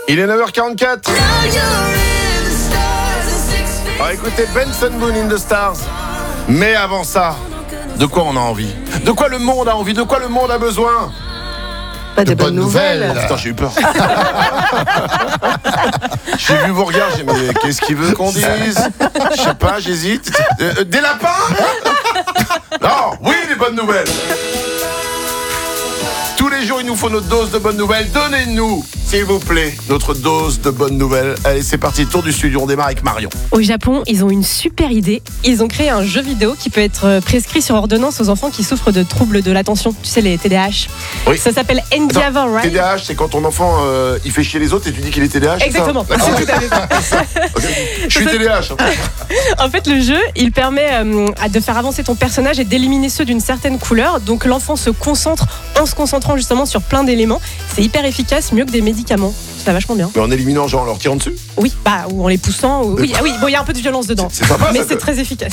Il est 9h44. Écoutez, Benson Boone in the Stars. Mais avant ça, de quoi on a envie? De quoi le monde a envie? De quoi le monde a besoin? Pas de bonnes nouvelles. Oh, putain, j'ai eu peur. J'ai vu vos regards, j'ai dit, mais qu'est-ce qu'il veut qu'on dise? Je sais pas, j'hésite. Des lapins? Non, oui, les bonnes nouvelles. Tous les jours, il nous faut notre dose de bonnes nouvelles. Donnez-nous, s'il vous plaît, notre dose de bonnes nouvelles. Allez, c'est parti, tour du studio, on démarre avec Marion. Au Japon, ils ont une super idée. Ils ont créé un jeu vidéo qui peut être prescrit sur ordonnance aux enfants qui souffrent de troubles de l'attention. Tu sais, les TDAH. Oui. Ça s'appelle Endeavor Ride. TDAH, c'est quand ton enfant il fait chier les autres et tu dis qu'il est TDAH. Exactement, c'est c'est tout à fait ça. Okay. Je suis TDAH. En fait, le jeu, il permet de faire avancer ton personnage et d'éliminer ceux d'une certaine couleur. Donc l'enfant se concentre en se concentrant justement sur plein d'éléments. C'est hyper efficace, mieux que des médicaments. C'est vachement bien. Mais en éliminant, genre en leur tirant dessus? Oui, ou en les poussant. Oui, bon, il y a un peu de violence dedans. C'est sympa, mais ça, c'est très efficace.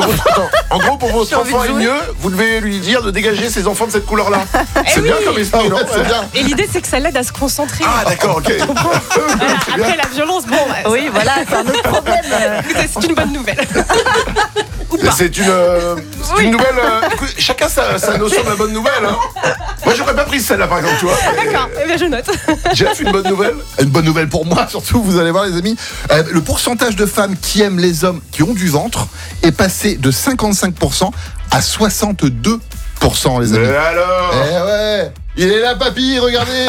En gros, pour votre enfant aille mieux, vous devez lui dire de dégager ses enfants de cette couleur-là. C'est oui. bien comme histoire, non? C'est bien. Et l'idée, c'est que ça l'aide à se concentrer. Ah, d'accord, ok. Tu comprends? Voilà, après la violence, bon. Oui, voilà, c'est un autre problème. C'est une bonne nouvelle. C'est une nouvelle. Écoute, chacun sa notion de la bonne nouvelle. Hein. Moi, j'aurais pas pris celle-là, par exemple, tu vois. D'accord, eh bien je note. Jeff, une bonne nouvelle? Une bonne nouvelle pour moi, surtout, vous allez voir les amis, le pourcentage de femmes qui aiment les hommes qui ont du ventre est passé de 55% à 62%, les amis. Mais alors? Eh ouais, il est là papy, regardez.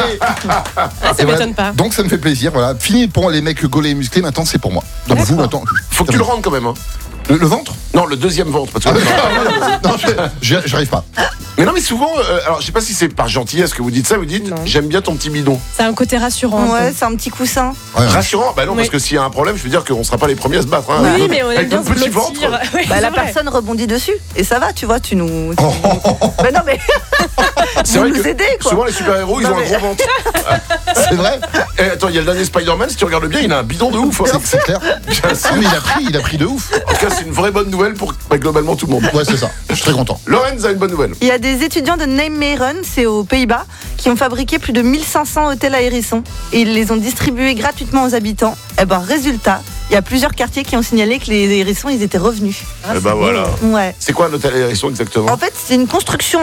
Ça m'étonne pas. Donc ça me fait plaisir, voilà. Fini pour les mecs gaulés et musclés, maintenant c'est pour moi. Donc vous, maintenant... Faut que tu le rendes quand même. Hein. Le ventre? Non, le deuxième ventre. Parce que... Non, j'arrive pas. Mais non, mais souvent, alors je sais pas si c'est par gentillesse que vous dites ça, vous dites j'aime bien ton petit bidon. C'est un côté rassurant. Ouais, c'est un petit coussin. Ouais. Rassurant? Bah non, parce que s'il y a un problème, je veux dire qu'on sera pas les premiers à se battre. Hein, Oui, mais on aime avec bien notre se petit blottir. ventre. Oui, Bah, c'est la vrai. personne rebondit dessus. Et ça va, tu vois, tu nous. Mais non, mais. C'est vrai nous que aider, quoi. souvent les super-héros, ils Non, ont un mais- gros ventre. C'est vrai. Et attends, il y a le dernier Spider-Man, si tu regardes bien, il a un bidon de ouf. Hein. C'est clair. Bien sûr. Ah, mais il a pris de ouf. En tout cas, c'est une vraie bonne nouvelle pour globalement tout le monde. Ouais, c'est ça. Je suis très content. Lorenz a une bonne nouvelle. Il y a des étudiants de Nijmegen, c'est aux Pays-Bas, qui ont fabriqué plus de 1500 hôtels à hérissons. Et ils les ont distribués gratuitement aux habitants. Et ben, résultat, il y a plusieurs quartiers qui ont signalé que les hérissons, ils étaient revenus. Et bah voilà. Ouais. C'est quoi un hôtel à hérisson exactement? En fait, c'est une construction